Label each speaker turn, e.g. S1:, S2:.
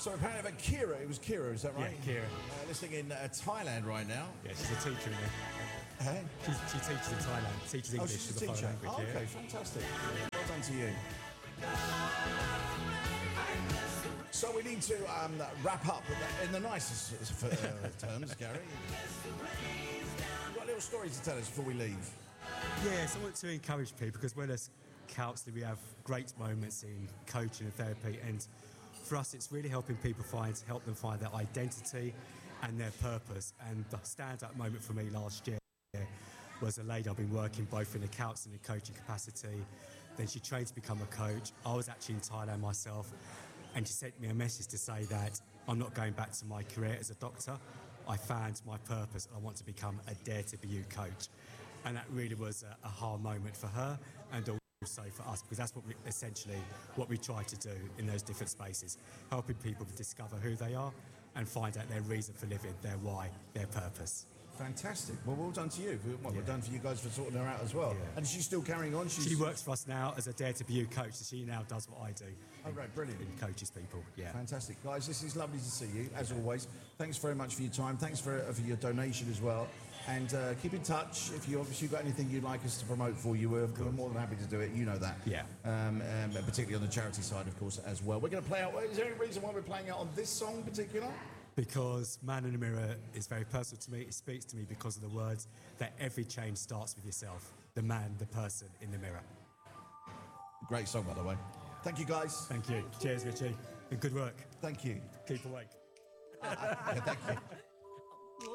S1: So apparently about Kira, it was Kira, is that right?
S2: Yeah, Kira.
S1: Listening in Thailand right now.
S2: Yeah, she's a teacher in there.
S1: Hey?
S2: She teaches in Thailand, teaches English
S1: She's
S2: as
S1: a
S2: a foreign
S1: teacher.
S2: language.
S1: Oh, okay,
S2: yeah.
S1: fantastic. Well done to you. So we need to wrap up in the nicest terms, Gary. You've got a little story to tell us before we leave.
S2: Yes, I want to encourage people because when as counsellor we have great moments in coaching and therapy, and for us it's really helping people help them find their identity and their purpose. And the stand-up moment for me last year was a lady I've been working both in a counselling and coaching capacity. Then she trained to become a coach. I was actually in Thailand myself, and she sent me a message to say that I'm not going back to my career as a doctor. I found my purpose and I want to become a Dare to Be You coach. And that really was a aha moment for her and also for us, because that's what we try to do in those different spaces, helping people discover who they are and find out their reason for living, their why, their purpose.
S1: Fantastic. Well done to you. Well done for you guys for sorting her out as well. Yeah. And is she still carrying on?
S2: She works for us now as a Dare to Be You coach, so she now does what I do.
S1: Oh, right, brilliant.
S2: And coaches people, yeah.
S1: Fantastic. Guys, this is lovely to see you, as always. Thanks very much for your time. Thanks for your donation as well. And keep in touch. If you obviously got anything you'd like us to promote for you, we're more than happy to do it. You know that.
S2: Yeah.
S1: Particularly on the charity side, of course, as well. We're going to play out. Is there any reason why we're playing out on this song in particular?
S2: Because Man in the Mirror is very personal to me. It speaks to me because of the words that every change starts with yourself. The man, the person in the mirror.
S1: Great song, by the way. Thank you, guys.
S2: Thank you. Cheers, Richie. And good work.
S1: Thank you.
S2: Keep awake.
S1: Thank you.